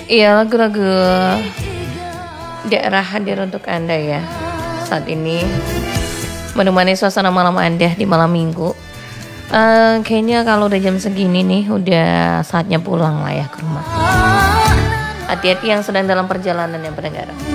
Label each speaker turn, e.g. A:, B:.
A: Iya, lagu-lagu daerah hadir untuk Anda ya saat ini menemani suasana malam Anda di malam Minggu. Kayaknya kalau udah jam segini nih udah saatnya pulang lah ya ke rumah. Hati-hati yang sedang dalam perjalanan ya pendengar.